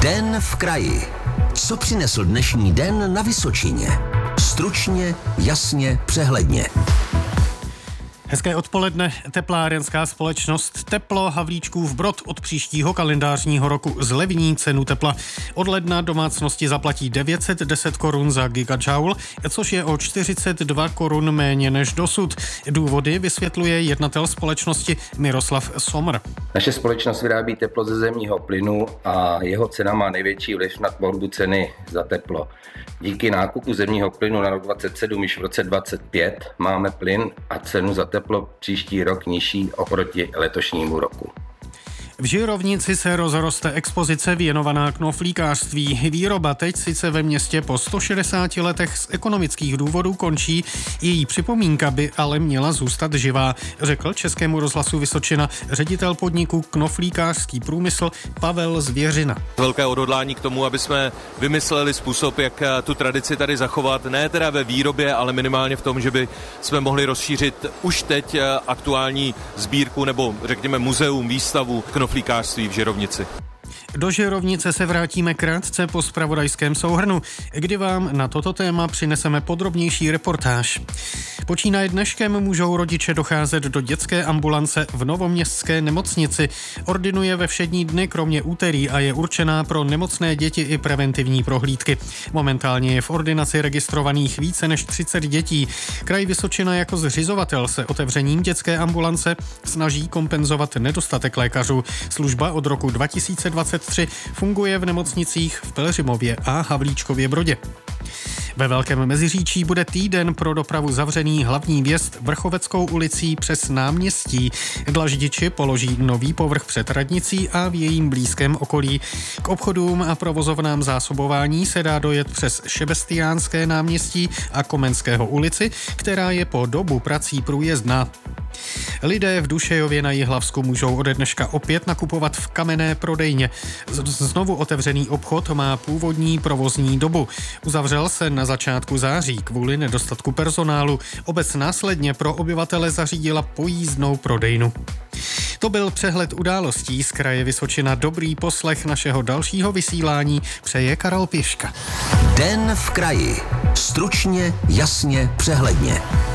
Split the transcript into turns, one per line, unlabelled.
Den v kraji. Co přinesl dnešní den na Vysočině? Stručně, jasně, přehledně.
Hezké odpoledne. Teplárenská společnost Teplo Havlíčkův Brod od příštího kalendářního roku zlevní cenu tepla. Od ledna domácnosti zaplatí 910 korun za gigajoule, což je o 42 korun méně než dosud. Důvody vysvětluje jednatel společnosti Miroslav Somr.
Naše společnost vyrábí teplo ze zemního plynu a jeho cena má největší vliv na tvorbu ceny za teplo. Díky nákupu zemního plynu na rok 2027 již v roce 2025 máme plyn a cenu za teplo příští rok nižší oproti letošnímu roku.
V Žirovnici se rozroste expozice věnovaná knoflíkářství. Výroba teď sice ve městě po 160 letech z ekonomických důvodů končí, její připomínka by ale měla zůstat živá, řekl Českému rozhlasu Vysočina ředitel podniku Knoflíkářský průmysl Pavel Zvěřina.
Velké odhodlání k tomu, aby jsme vymysleli způsob, jak tu tradici tady zachovat, ne teda ve výrobě, ale minimálně v tom, že by jsme mohli rozšířit už teď aktuální sbírku nebo řekněme muzeum, výstavu knoflíkářství v Žirovnici.
Do Žirovnice se vrátíme krátce po zpravodajském souhrnu, kdy vám na toto téma přineseme podrobnější reportáž. Počínaje dneškem můžou rodiče docházet do dětské ambulance v Novoměstské nemocnici. Ordinuje ve všední dny kromě úterý a je určená pro nemocné děti i preventivní prohlídky. Momentálně je v ordinaci registrovaných více než 30 dětí. Kraj Vysočina jako zřizovatel se otevřením dětské ambulance snaží kompenzovat nedostatek lékařů. Služba od roku 2023 funguje v nemocnicích v Pelhřimově a Havlíčkově Brodě. Ve Velkém Meziříčí bude týden pro dopravu zavřený hlavní vjezd Vrchoveckou ulicí přes náměstí. Dlaždiči položí nový povrch před radnicí a v jejím blízkém okolí. K obchodům a provozovnám zásobování se dá dojet přes Šebestiánské náměstí a Komenského ulici, která je po dobu prací průjezdná. Lidé v Dušejově na Jihlavsku můžou ode dneška opět nakupovat v kamenné prodejně. Znovu otevřený obchod má původní provozní dobu. Uzavřel se na začátku září kvůli nedostatku personálu. Obec následně pro obyvatele zařídila pojízdnou prodejnu. To byl přehled událostí z kraje Vysočina. Dobrý poslech našeho dalšího vysílání přeje Karel Piška.
Den v kraji. Stručně, jasně, přehledně.